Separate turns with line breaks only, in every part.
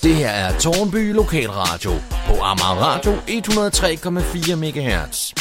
Det her er Tårnby Lokalradio på Amager Radio 103,4 MHz.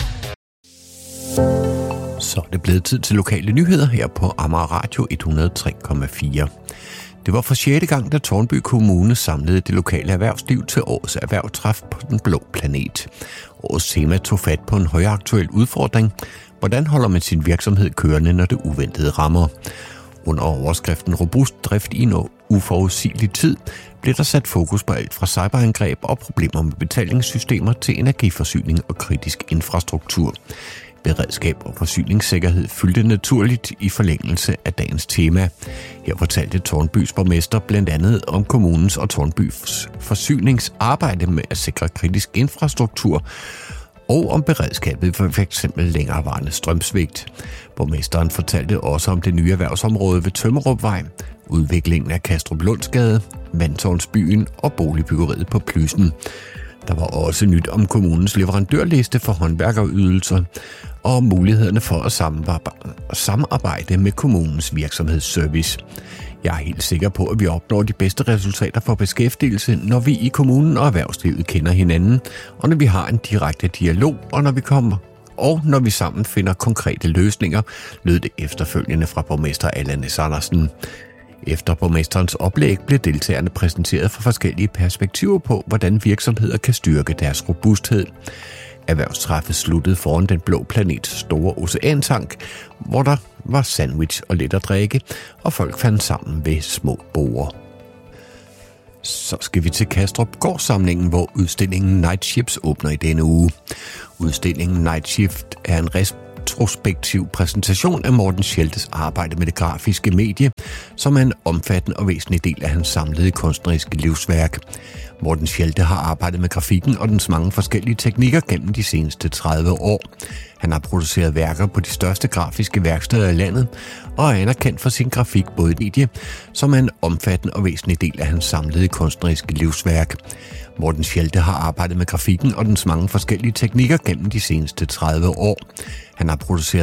Så er det blevet tid til lokale nyheder her på Amager Radio 103,4. Det var for 6. gang, da Tårnby Kommune samlede det lokale erhvervsliv til årets erhvervstræf på Den Blå Planet. Årets tema tog fat på en højaktuel udfordring. Hvordan holder man sin virksomhed kørende, når det uventede rammer? Under overskriften Robust drift i en uforudsigelig tid blev der sat fokus på alt fra cyberangreb og problemer med betalingssystemer til energiforsyning og kritisk infrastruktur. Beredskab og forsyningssikkerhed fyldte naturligt i forlængelse af dagens tema. Her fortalte Tårnbys borgmester blandt andet om kommunens og Tårnbys forsyningsarbejde med at sikre kritisk infrastruktur og om beredskabet for f.eks. længerevarende strømsvigt. Borgmesteren fortalte også om det nye erhvervsområde ved Tømmerupvej, udviklingen af Kastrup Lundsgade, Vandtårnsbyen og boligbyggeriet på Plysen. Der var også nyt om kommunens leverandørliste for håndværkerydelser og mulighederne for at samarbejde med kommunens virksomhedsservice. Jeg er helt sikker på, at vi opnår de bedste resultater for beskæftigelse, når vi i kommunen og erhvervslivet kender hinanden, og når vi har en direkte dialog, og når vi sammen finder konkrete løsninger, lød det efterfølgende fra borgmester Allan S. Andersen. Efter borgmesterens oplæg blev deltagerne præsenteret for forskellige perspektiver på, hvordan virksomheder kan styrke deres robusthed. Erhvervstræffet sluttede foran Den Blå Planets store oceantank, hvor der var sandwich og let at drikke, og folk fandt sammen ved små borde. Så skal vi til Kastrup Gårdssamlingen, hvor udstillingen Night Ships åbner i denne uge. Udstillingen Night Shift er en retrospektiv præsentation af Morten Scheltes arbejde med det grafiske medie, som er en omfattende og væsentlig del af hans samlede kunstneriske livsværk. Morten Schelte har arbejdet med grafikken og dens mange forskellige teknikker gennem de seneste 30 år. Han har produceret værker på de største grafiske værksteder i landet, og er anerkendt for sin grafik både i medie, som er en omfattende og væsentlig del af hans samlede kunstneriske livsværk. Morten Schelte har arbejdet med grafikken og dens mange forskellige teknikker gennem de seneste 30 år. Han har produceret